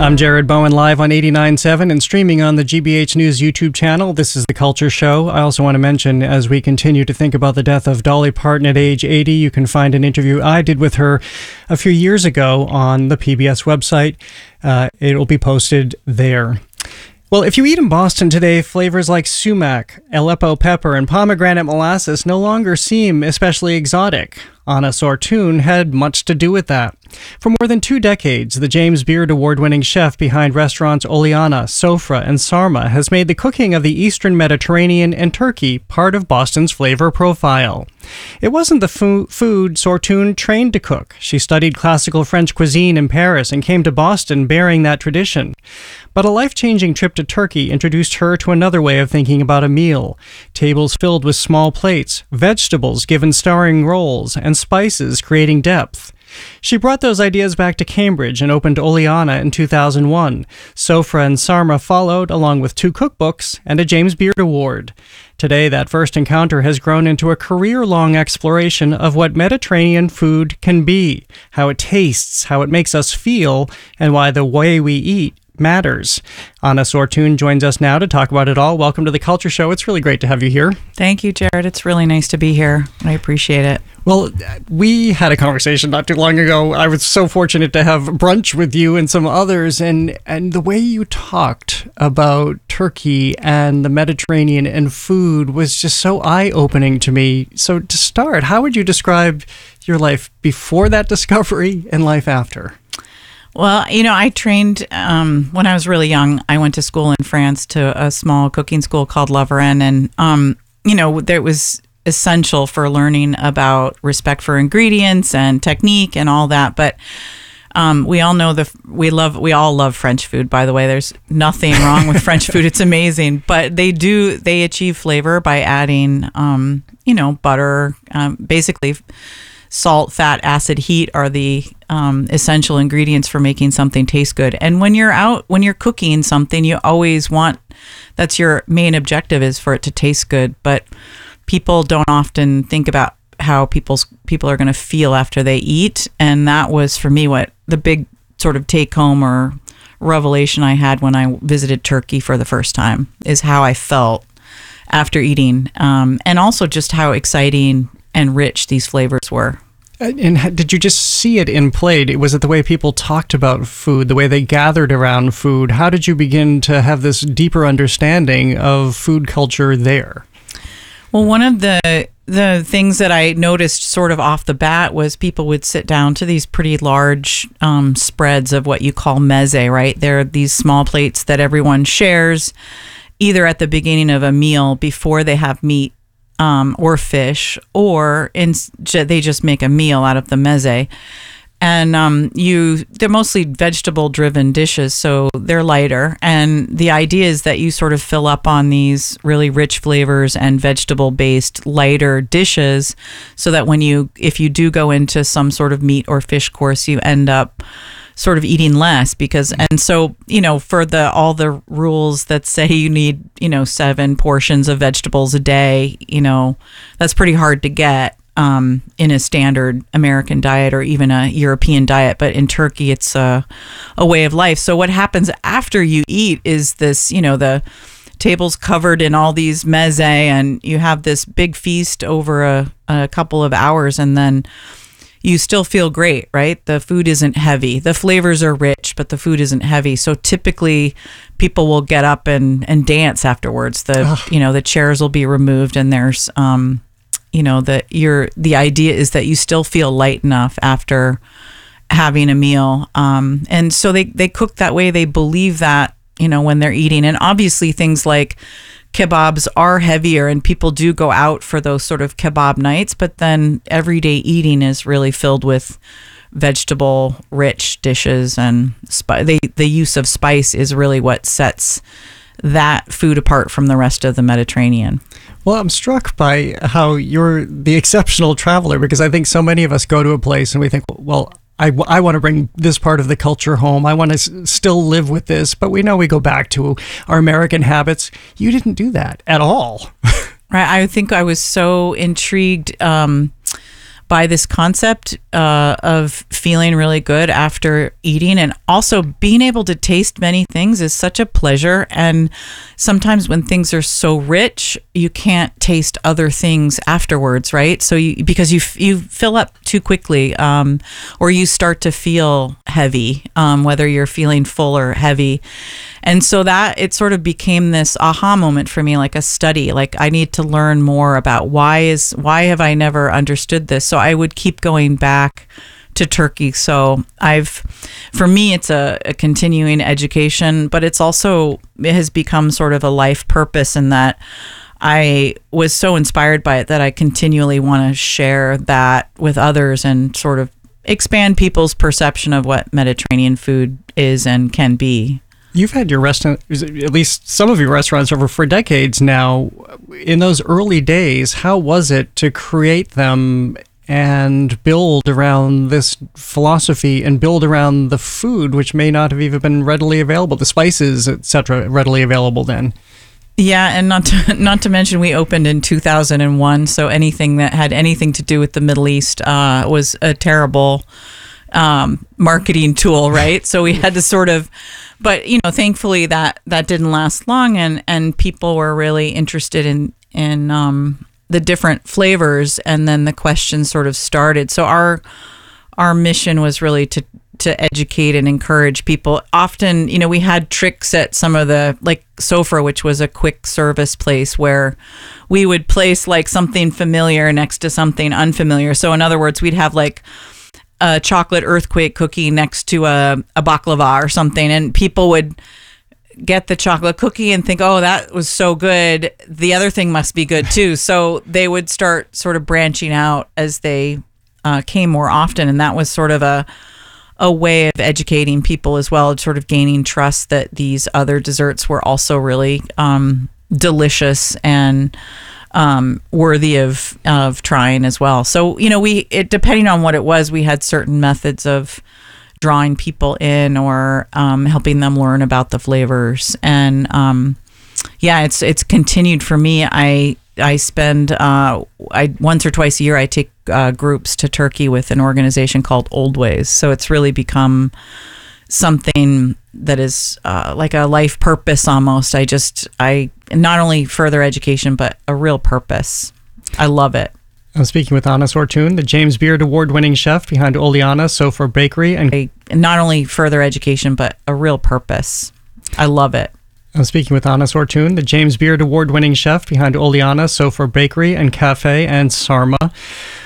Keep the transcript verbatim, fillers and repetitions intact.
I'm Jared Bowen, live on eighty-nine point seven and streaming on the G B H News YouTube channel. This is The Culture Show. I also want to mention, as we continue to think about the death of Dolly Parton at age eighty, you can find an interview I did with her a few years ago on the P B S website. Uh, it'll be posted there. Well, if you eat in Boston today, flavors like sumac, Aleppo pepper, and pomegranate molasses no longer seem especially exotic. Anna Sortun had much to do with that. For more than two decades, the James Beard Award-winning chef behind restaurants Oleana, Sofra, and Sarma has made the cooking of the Eastern Mediterranean and Turkey part of Boston's flavor profile. It wasn't the fu- food Sortun trained to cook. She studied classical French cuisine in Paris and came to Boston bearing that tradition. But a life-changing trip to Turkey introduced her to another way of thinking about a meal. Tables filled with small plates, vegetables given starring roles, and spices creating depth. She brought those ideas back to Cambridge and opened Oleana in two thousand one. Sofra and Sarma followed, along with two cookbooks and a James Beard Award. Today, that first encounter has grown into a career-long exploration of what Mediterranean food can be, how it tastes, how it makes us feel, and why the way we eat matters. Anna Sortun joins us now to talk about it all. Welcome to The Culture Show. It's really great to have you here. Thank you, Jared. It's really nice to be here. I appreciate it. Well, we had a conversation not too long ago. I was so fortunate to have brunch with you and some others, and, and the way you talked about Turkey and the Mediterranean and food was just so eye-opening to me. So to start, how would you describe your life before that discovery and life after? Well, you know, I trained um, when I was really young. I went to school in France to a small cooking school called La Varenne, and, um, you know, there was essential for learning about respect for ingredients and technique and all that. But um, we all know the we love we all love French food. By the way, there's nothing wrong with French food; it's amazing. But they do they achieve flavor by adding, um, you know, butter, um, basically. Salt, fat, acid, heat are the um, essential ingredients for making something taste good. And when you're out, when you're cooking something, you always want, that's your main objective, is for it to taste good. But people don't often think about how people's people are going to feel after they eat. And that was, for me, what the big sort of take home or revelation I had when I visited Turkey for the first time, is how I felt after eating. Um, and also just how exciting and rich these flavors were. And did you just see it in play? Was it the way people talked about food, the way they gathered around food? How did you begin to have this deeper understanding of food culture there? Well, one of the the things that I noticed sort of off the bat was people would sit down to these pretty large um, spreads of what you call meze, right? They're these small plates that everyone shares, either at the beginning of a meal before they have meat, Um, or fish, or in, they just make a meal out of the meze. And um, you, they're mostly vegetable-driven dishes, so they're lighter. And the idea is that you sort of fill up on these really rich flavors and vegetable-based lighter dishes, so that when you, if you do go into some sort of meat or fish course, you end up sort of eating less. Because, and so, you know, for the all the rules that say you need, you know, seven portions of vegetables a day, you know, that's pretty hard to get um, in a standard American diet or even a European diet. But in Turkey, it's a, a way of life. So what happens after you eat is this, you know, the table's covered in all these meze, and you have this big feast over a, a couple of hours, and then you still feel great, right? The food isn't heavy. The flavors are rich, but the food isn't heavy. So typically people will get up and, and dance afterwards. The, Ugh. you know, the chairs will be removed, and there's, um, you know, the, you're, the idea is that you still feel light enough after having a meal. Um, and so they, they cook that way. They believe that, you know, when they're eating. And obviously things like kebabs are heavier, and people do go out for those sort of kebab nights, but then everyday eating is really filled with vegetable rich dishes, and spi- they, the use of spice is really what sets that food apart from the rest of the Mediterranean. Well, I'm struck by how you're the exceptional traveler, because I think so many of us go to a place and we think, well, I, I want to bring this part of the culture home. I want to s- still live with this, but we know we go back to our American habits. You didn't do that at all. Right. I think I was so intrigued um, by this concept uh, of feeling really good after eating, and also being able to taste many things is such a pleasure. And sometimes when things are so rich, you can't taste other things afterwards, right? So you, because you you fill up too quickly, um, or you start to feel heavy, um, whether you're feeling full or heavy. And so that it sort of became this aha moment for me, like a study. Like I need to learn more about why is why have I never understood this? So I would keep going back to turkey. So I've, for me, it's a, a continuing education, but it's also, it has become sort of a life purpose in that I was so inspired by it that I continually want to share that with others and sort of expand people's perception of what Mediterranean food is and can be. You've had your restaurant, at least some of your restaurants, over for decades now. In those early days, how was it to create them and build around this philosophy and build around the food, which may not have even been readily available, the spices, et cetera, readily available then? Yeah, and not to, not to mention we opened in two thousand one, so anything that had anything to do with the Middle East uh, was a terrible um, marketing tool, right? So we had to sort of, but you know, thankfully that that didn't last long, and and people were really interested in in um, the different flavors, and then the questions sort of started. So our our mission was really to to educate and encourage people. Often, you know, we had tricks at some of the, like Sofra, which was a quick service place where we would place like something familiar next to something unfamiliar. So in other words, we'd have like a chocolate earthquake cookie next to a, a baklava or something, and people would get the chocolate cookie and think, oh, that was so good, the other thing must be good too. So they would start sort of branching out as they uh, came more often, and that was sort of a a way of educating people as well, sort of gaining trust that these other desserts were also really um, delicious and um, worthy of of trying as well. So, you know, we it depending on what it was, we had certain methods of drawing people in or um, helping them learn about the flavors. And um, yeah, it's it's continued for me. I I spend uh, I once or twice a year I take uh, groups to Turkey with an organization called Old Ways. So it's really become something that is uh, like a life purpose almost. I just I not only further education but a real purpose. I love it. I'm speaking with Anna Sortun, the James Beard Award-winning chef behind Oliana, Sofra Bakery, and I, not only further education but a real purpose. I love it. I'm speaking with Anna Sortun, the James Beard Award-winning chef behind Oliana, Sofra Bakery and Cafe and Sarma.